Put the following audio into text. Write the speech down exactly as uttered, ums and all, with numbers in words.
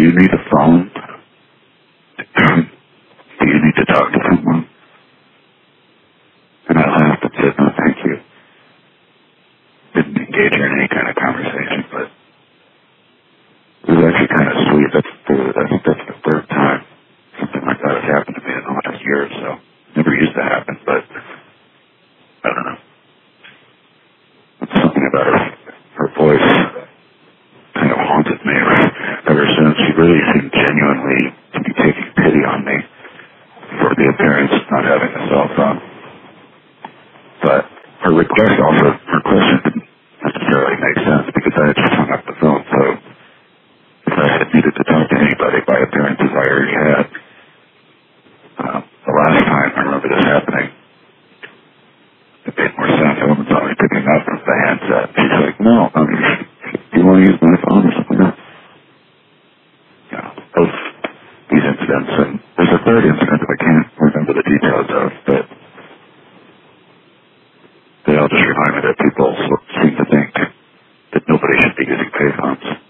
you need a phone? Do you need to talk to someone? And I laughed and said, no, thank you. Didn't engage her in any kind of conversation, but it was actually kind of sweet. That's the, that's, that's the third time something like that has happened to me in the last year or so. Never used to happen, but I don't know. Something about her, her voice kind of haunted me ever since. She really seemed genuinely to be taking pity on me for the appearance of not having a cell phone. But her request also, her question didn't necessarily make sense because I had just hung up the phone. So if I had needed to talk to anybody by appearances I already had, uh, the last time I remember this happening, it made more sense. I wasn't only picking up from the handset. She's like, no, I mean, do you want to use my phone or something else? You know, both these incidents, and there's a third incident that I can't remember the details of, but they all just remind me that people seem to think that nobody should be using payphones.